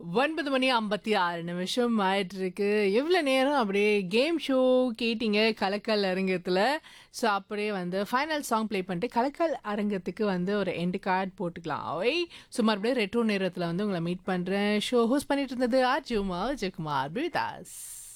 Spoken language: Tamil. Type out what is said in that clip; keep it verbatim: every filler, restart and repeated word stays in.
ஒன்பது மணி ஐம்பத்தி ஆறு நிமிஷம் ஆயிட்டிருக்கு. இவ்வளோ நேரம் அப்படியே கேம் ஷோ கேட்டீங்க கலக்கல் அரங்கத்தில. ஸோ, அப்படியே வந்து ஃபைனல் சாங் ப்ளே பண்ணிட்டு கலக்கல் அரங்கத்துக்கு வந்து ஒரு எண்ட் கார்ட் போட்டுக்கலாம். ஒய் ஸோ மறுபடியும் ரெட்ரோ நேரத்தில வந்து உங்கள மீட் பண்றேன். ஷோ ஹோஸ்ட் பண்ணிட்டு இருந்தது ஆர்ஜே உமா விஜயகுமார் பிரிதாஸ்.